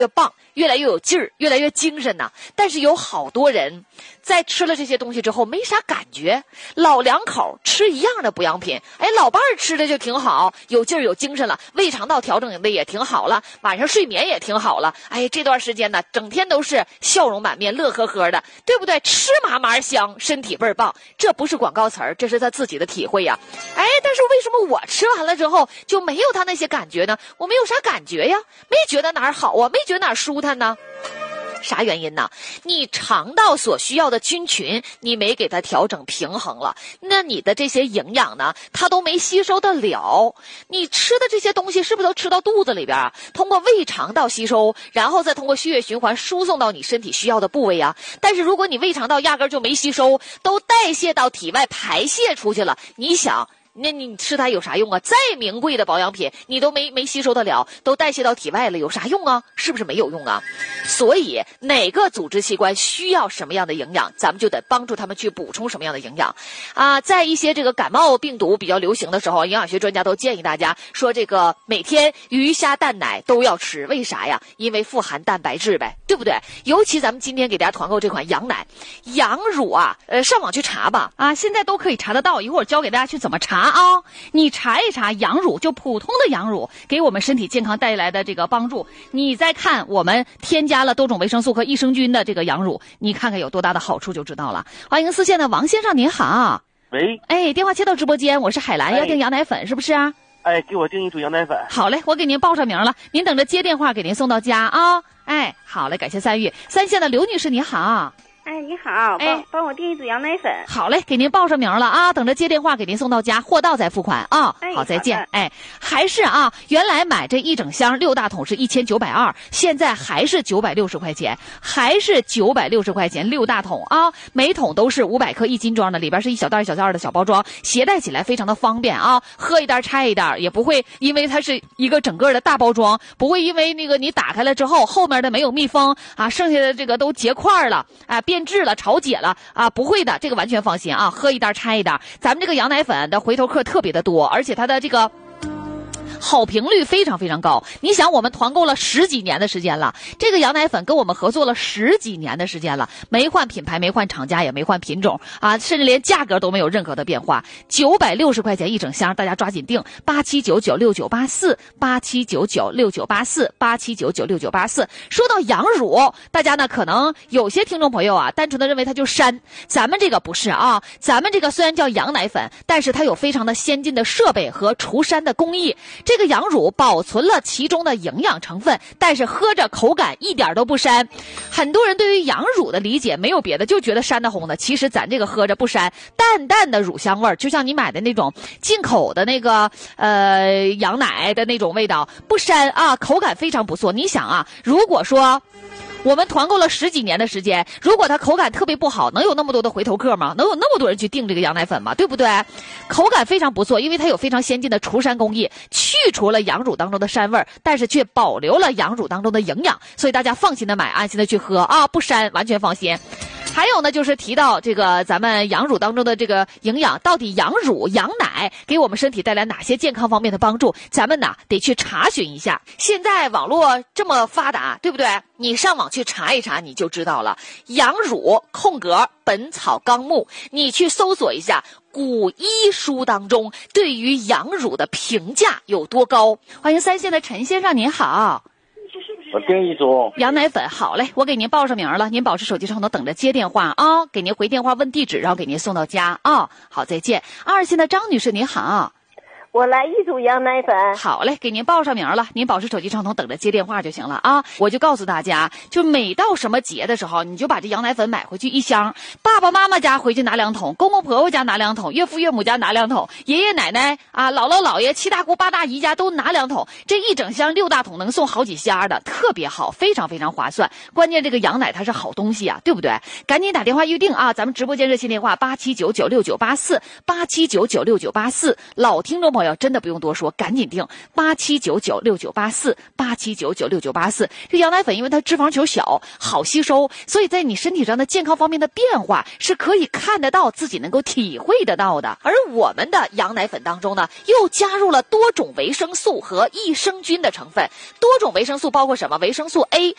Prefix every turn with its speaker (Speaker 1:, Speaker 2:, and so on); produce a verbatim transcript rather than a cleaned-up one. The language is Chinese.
Speaker 1: 越棒，越来越有劲儿，越来越精神呐。但是有好多人在吃了这些东西之后没啥感觉，老两口吃一样的补养品，哎，老伴儿吃的就挺好，有劲儿有精神了，胃肠道调整的也挺好了，晚上睡眠也挺好了，哎，这段时间呢整天都是笑容满面，乐呵呵的，对不对？吃嘛嘛香，身体倍儿棒，这不是广告词儿，这是他自己的体会呀。哎，但是为什么我吃完了之后就没有他那些感觉呢？我没有啥感觉呀，没觉得哪儿好啊，没觉得哪儿舒坦呢？啥原因呢？你肠道所需要的菌群你没给它调整平衡了，那你的这些营养呢它都没吸收得了。你吃的这些东西是不是都吃到肚子里边，通过胃肠道吸收，然后再通过血液循环输送到你身体需要的部位啊？但是如果你胃肠道压根就没吸收，都代谢到体外排泄出去了，你想那你吃它有啥用啊？再名贵的保养品你都没没吸收得了，都代谢到体外了，有啥用啊？是不是没有用啊？所以哪个组织器官需要什么样的营养，咱们就得帮助他们去补充什么样的营养啊。在一些这个感冒病毒比较流行的时候，营养学专家都建议大家说，这个每天鱼虾蛋奶都要吃，为啥呀？因为富含蛋白质呗，对不对？尤其咱们今天给大家团购这款羊奶羊乳啊，呃，上网去查吧
Speaker 2: 啊，现在都可以查得到，一会儿教给大家去怎么查啊，你查一查羊乳，就普通的羊乳给我们身体健康带来的这个帮助，你再看我们添加了多种维生素和益生菌的这个羊乳，你看看有多大的好处就知道了。欢迎四线的王先生您好。
Speaker 3: 喂，
Speaker 2: 哎，电话接到直播间，我是海兰，要订羊奶粉是不是啊？
Speaker 3: 哎，给我订一组羊奶粉。
Speaker 2: 好嘞，我给您报上名了，您等着接电话给您送到家啊。哎，好嘞，感谢参与。三线的刘女士你好。
Speaker 4: 哎，你好，帮、哎、帮我订一组羊奶粉。
Speaker 2: 好嘞，给您报上名了啊，等着接电话给您送到家，货到再付款啊。
Speaker 4: 哎、
Speaker 2: 好，再见。哎，还是啊，原来买这一整箱六大桶是一千九百二，现在还是九百六十块钱，还是九百六十块钱六大桶啊，每桶都是五百克一斤装的，里边是一小袋一小袋的小包装，携带起来非常的方便啊，喝一袋拆一袋，也不会因为它是一个整个的大包装，不会因为那个你打开了之后后面的没有密封啊，剩下的这个都结块了啊。变质了潮解了啊，不会的，这个完全放心啊，喝一袋拆一袋。咱们这个羊奶粉的回头客特别的多，而且它的这个好评率非常非常高。你想我们团购了十几年的时间了，这个羊奶粉跟我们合作了十几年的时间了，没换品牌，没换厂家，也没换品种啊，甚至连价格都没有任何的变化。九百六十块钱一整箱，大家抓紧订八七九九六九八四八七九九六九八四八七九九六九八四。说到羊乳，大家呢可能有些听众朋友啊，单纯的认为它就膻，咱们这个不是啊，咱们这个虽然叫羊奶粉，但是它有非常的先进的设备和除膻的工艺。这个羊乳保存了其中的营养成分，但是喝着口感一点都不膻。很多人对于羊乳的理解没有别的，就觉得膻的红的，其实咱这个喝着不膻，淡淡的乳香味儿，就像你买的那种进口的那个呃羊奶的那种味道，不膻啊，口感非常不错。你想啊，如果说我们团购了十几年的时间，如果它口感特别不好，能有那么多的回头客吗？能有那么多人去订这个羊奶粉吗？对不对？口感非常不错，因为它有非常先进的除膻工艺，去除了羊乳当中的膻味儿，但是却保留了羊乳当中的营养，所以大家放心的买，安心的去喝啊，不膻，完全放心。还有呢，就是提到这个咱们羊乳当中的这个营养，到底羊乳、羊奶给我们身体带来哪些健康方面的帮助？咱们呢得去查询一下。现在网络这么发达，对不对？你上网去查一查，你就知道了。羊乳空格本草纲目，你去搜索一下古医书当中对于羊乳的评价有多高。欢迎三线的陈先生，您好。
Speaker 3: 我订一组
Speaker 2: 羊奶粉。好嘞，我给您报上名了，您保持手机上头等着接电话啊，给您回电话问地址，然后给您送到家啊。好，再见。二线的张女士您好。
Speaker 4: 我来一组羊奶粉。
Speaker 2: 好嘞，给您报上名了，您保持手机畅通，等着接电话就行了啊。我就告诉大家，就每到什么节的时候，你就把这羊奶粉买回去一箱，爸爸妈妈家回去拿两桶，公公婆婆家拿两桶，岳父岳母家拿两桶，爷爷奶奶啊、姥姥姥爷、七大姑八大姨家都拿两桶，这一整箱六大桶能送好几箱的，特别好，非常非常划算。关键这个羊奶它是好东西啊，对不对？赶紧打电话预定啊，咱们直播间热线电话八七九九六九八四八七九九六九八四，老听众朋友朋友真的不用多说，赶紧订八七九九六九八四八七九九六九八四。这羊奶粉因为它脂肪球小，好吸收，所以在你身体上的健康方面的变化是可以看得到，自己能够体会得到的。
Speaker 1: 而我们的羊奶粉当中呢，又加入了多种维生素和益生菌的成分。多种维生素包括什么？维生素 A